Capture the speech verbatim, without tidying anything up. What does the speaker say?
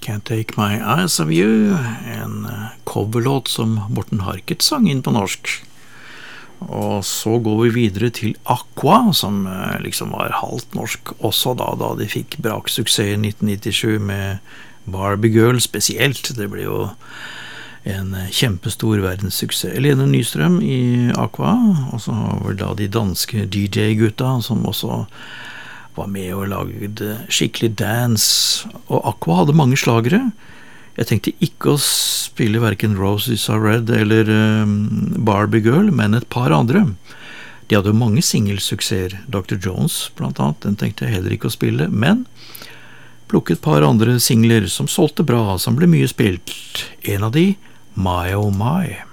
Can't Take My Eyes Off You, en coverlåt som Morten Harket sang inn på norsk. Og så går vi videre til Aqua, som liksom var halvt norsk også da, da de fikk braksuksess i nitten nittisju med Barbie Girl spesielt. Det ble jo en kjempestor verdenssuksess. Helene Nystrøm i Aqua, og så har vi da de danske D J-gutta, som også var med og lagde skikkelig dance, og Aqua hadde mange slagere. Jeg tenkte ikke å spille hverken Roses Are Red eller um, Barbie Girl, men et par andre. De hadde jo mange singelsuksesser, doktor Jones blant annet, den tenkte jeg heller ikke å spille, men plukket et par andre singler som solgte bra, som ble mye spilt. En av de, My Oh My.